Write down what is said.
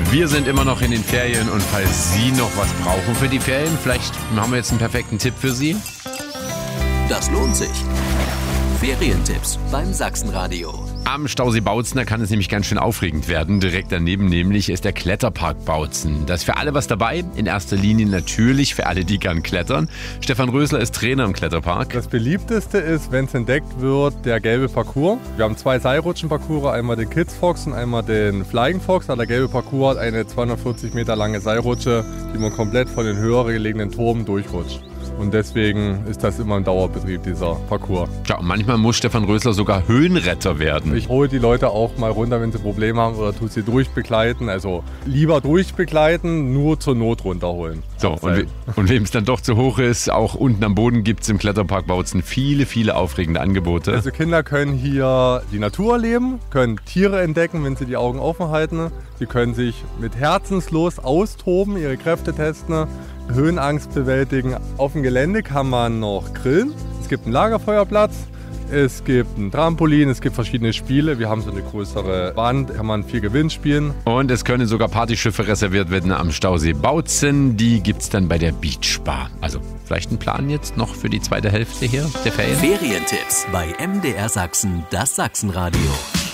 Wir sind immer noch in den Ferien und falls Sie noch was brauchen für die Ferien, vielleicht haben wir jetzt einen perfekten Tipp für Sie. Das lohnt sich. Ferientipps beim Sachsenradio. Am Stausee Bautzen, da kann es nämlich ganz schön aufregend werden. Direkt daneben nämlich ist der Kletterpark Bautzen. Da ist für alle was dabei. In erster Linie natürlich für alle, die gern klettern. Stefan Rösler ist Trainer im Kletterpark. Das beliebteste ist, wenn es entdeckt wird, der gelbe Parcours. Wir haben 2 Seilrutschenparcours, einmal den Kids Fox und einmal den Flying Fox. Der gelbe Parcours hat eine 240 Meter lange Seilrutsche, die man komplett von den höher gelegenen Turmen durchrutscht. Und deswegen ist das immer im Dauerbetrieb, dieser Parcours. Ja, und manchmal muss Stefan Rösler sogar Höhenretter werden. Ich hole die Leute auch mal runter, wenn sie Probleme haben, oder tue sie durchbegleiten. Also lieber durchbegleiten, nur zur Not runterholen. So, und wem es dann doch zu hoch ist, auch unten am Boden gibt es im Kletterpark Bautzen viele aufregende Angebote. Also Kinder können hier die Natur erleben, können Tiere entdecken, wenn sie die Augen offen halten. Sie können sich mit Herzenslos austoben, ihre Kräfte testen, Höhenangst bewältigen. Auf dem Gelände kann man noch grillen. Es gibt einen Lagerfeuerplatz, es gibt ein Trampolin, es gibt verschiedene Spiele. Wir haben so eine größere Wand, kann man viel Gewinn spielen. Und es können sogar Partyschiffe reserviert werden am Stausee Bautzen. Die gibt es dann bei der Beach Bar. Also vielleicht ein Plan jetzt noch für die zweite Hälfte hier der Ferien? Ferientipps bei MDR Sachsen, das Sachsenradio.